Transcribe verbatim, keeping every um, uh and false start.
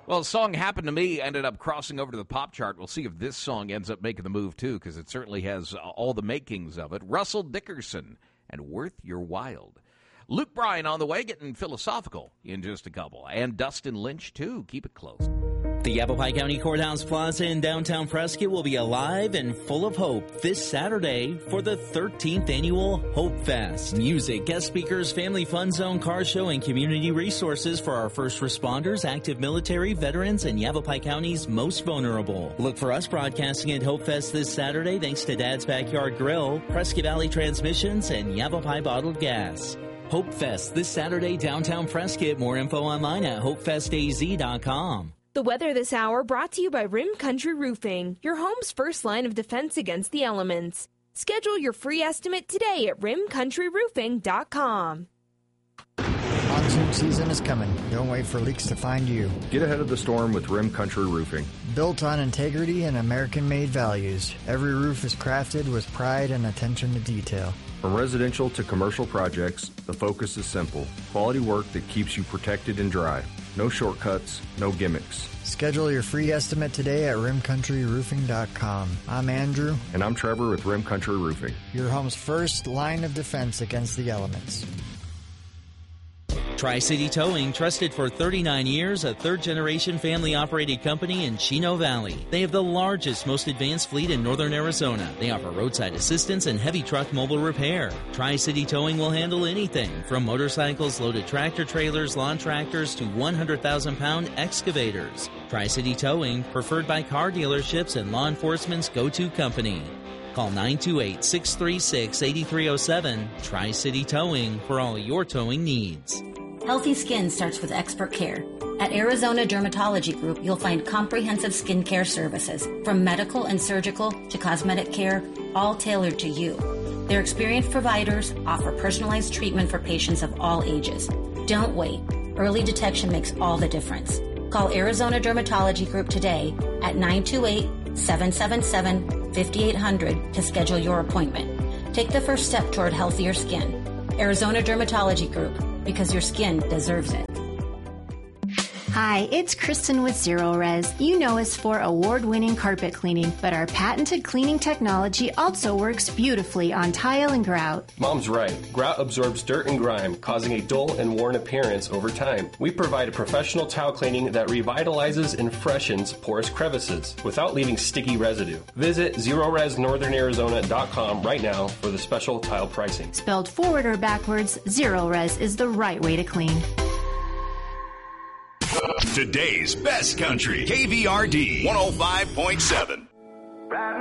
Well, a song Happened to Me ended up crossing over to the pop chart. We'll see if this song ends up making the move, too, because it certainly has uh, all the makings of it. Russell Dickerson and Worth Your While. Luke Bryan on the way, getting philosophical in just a couple. And Dustin Lynch, too. Keep it close. The Yavapai County Courthouse Plaza in downtown Prescott will be alive and full of hope this Saturday for the thirteenth Annual Hope Fest. Music, guest speakers, family fun zone, car show, and community resources for our first responders, active military, veterans, and Yavapai County's most vulnerable. Look for us broadcasting at Hope Fest this Saturday thanks to Dad's Backyard Grill, Prescott Valley Transmissions, and Yavapai Bottled Gas. Hope Fest this Saturday, downtown Prescott. More info online at hope fest a z dot com. The weather this hour brought to you by Rim Country Roofing, your home's first line of defense against the elements. Schedule your free estimate today at rim country roofing dot com. Monsoon season is coming. Don't wait for leaks to find you. Get ahead of the storm with Rim Country Roofing. Built on integrity and American-made values, every roof is crafted with pride and attention to detail. From residential to commercial projects, the focus is simple. Quality work that keeps you protected and dry. No shortcuts, no gimmicks. Schedule your free estimate today at rim country roofing dot com. I'm Andrew. And I'm Trevor with Rim Country Roofing. Your home's first line of defense against the elements. Tri-City Towing, trusted for thirty-nine years, a third-generation family-operated company in Chino Valley. They have the largest, most advanced fleet in northern Arizona. They offer roadside assistance and heavy truck mobile repair. Tri-City Towing will handle anything, from motorcycles, loaded tractor trailers, lawn tractors, to one hundred thousand pound excavators. Tri-City Towing, preferred by car dealerships and law enforcement's go-to company. Call nine two eight, six three six, eight three zero seven. Tri-City Towing for all your towing needs. Healthy skin starts with expert care. At Arizona Dermatology Group, you'll find comprehensive skincare services, from medical and surgical to cosmetic care, all tailored to you. Their experienced providers offer personalized treatment for patients of all ages. Don't wait. Early detection makes all the difference. Call Arizona Dermatology Group today at nine two eight, seven seven seven, five eight zero zero to schedule your appointment. Take the first step toward healthier skin. Arizona Dermatology Group, because your skin deserves it. Hi, it's Kristen with Zero Res. You know us for award-winning carpet cleaning, but our patented cleaning technology also works beautifully on tile and grout. Mom's right. Grout absorbs dirt and grime, causing a dull and worn appearance over time. We provide a professional tile cleaning that revitalizes and freshens porous crevices without leaving sticky residue. Visit zero res northern arizona dot com right now for the special tile pricing. Spelled forward or backwards, Zero Res is the right way to clean. Today's best country, K V R D one oh five point seven.